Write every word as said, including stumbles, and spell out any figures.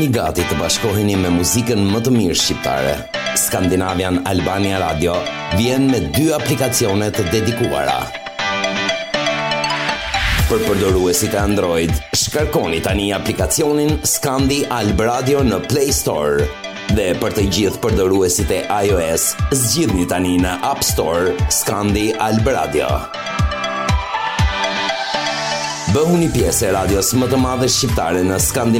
Jeni gati të bashkoheni me muzikën më të mirë shqiptare. Scandinavian Albania Radio vjen me dy aplikacione të dedikuara. Për përdoruesit e Android, shkarkoni tani aplikacionin Scandi Alb Radio në Play Store. Dhe për të gjithë përdoruesit e iOS, zgjidhni tani në App Store Scandi Alb Radio. Bëhuni pjesë e radios më të madhe shqiptare në Skandinavia.